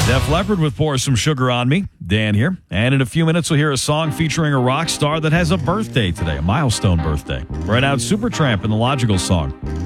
Def Leppard with Pour Some Sugar on Me. Dan here. And in a few minutes, we'll hear a song featuring a rock star that has a birthday today, a milestone birthday. Right out Supertramp in the Logical Song.